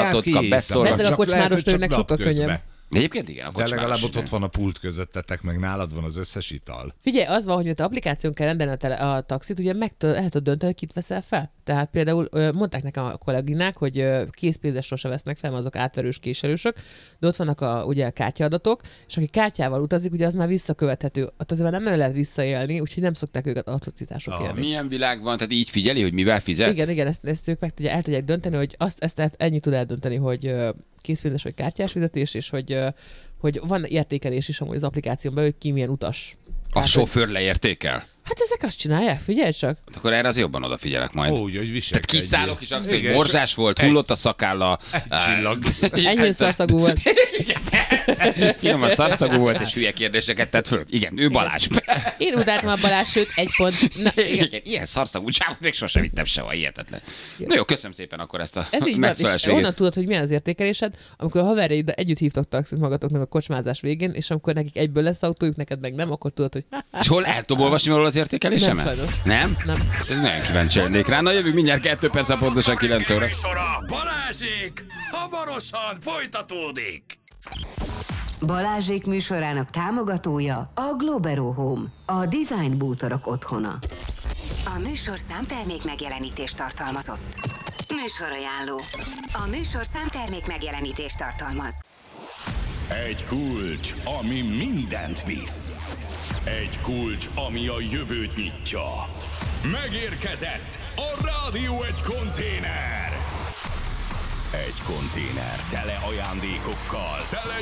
ajánlatot kap, beszól. Ezzel a kocsmáros tőnek sokkal könnyebb. Egyébként igen, a De kocsmáros. legalább ott van a pult közöttetek, meg nálad van az összes ital. Figyelj, az van, hogy miért applikáción kell rendelni a taxit, ugye el tudod dönteni, hogy kit veszel fel. Tehát például mondták nekem a kolléginák, hogy készpénzes sose vesznek fel, azok átverős késelősök, de ott vannak ugye a kártyaadatok, és aki kártyával utazik, ugye az már visszakövethető. Ott azért már nem lehet visszaélni, úgyhogy nem szokták őket atrocitások élni. Milyen világ van, tehát így figyeli, hogy mivel fizet? Igen, ezt ők el tudják dönteni, hogy ezt ennyit tud eldönteni, hogy készpénzes vagy kártyás fizetés, és hogy van értékelés is amúgy az applikáción belül, hogy ki milyen utas. A sofőr leértékel? Hát ezek azt csinálják, figyelj csak. Akkor erre az jobban odafigyelek majd. Úgy, hogy tehát kiszállok, és azt mondja, hogy morzsás volt, hullott a szakálla. Csillag. Enyhén szarszagú volt. Finoman szarszagú volt, és hülye kérdéseket tett föl. Igen, ő Balázs. Én utáltam a Balázs, sőt, egy pont. Na, igen. Ilyen szarszagú csávot még sosem vittem sehol, hihetetlen. Na jó, köszönöm szépen akkor ezt a ez így van, és onnan tudod, hogy milyen az értékelésed, amikor a haverjaid együtt hívtak taxit magatoknak a kocsmázás végén, és amikor nekik egyből lesz autójuk, neked meg nem, akkor tudod, hogy... És hol el tudom olvasni valahol az értékelésemet? Nem, sajnos. Nem? Nem. Ez nagyon kíváncsi lennék rá. Na jövünk mindjárt 2 perc, pontosan 9 óra. Balázsék hamarosan folytatódik. Balázsék műsorának támogatója a Globero Home, a design bútorok otthona. A műsor számtermék megjelenítést tartalmazott. Műsorajánló. A műsor számtermék megjelenítést tartalmaz. Egy kulcs, ami mindent visz. Egy kulcs, ami a jövőt nyitja. Megérkezett a Rádió egy konténer. Egy konténer tele ajándékokkal, tele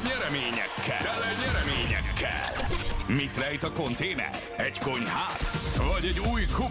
nyereményekkel. Mit rejt a konténer? Egy konyhát? Vagy egy új kup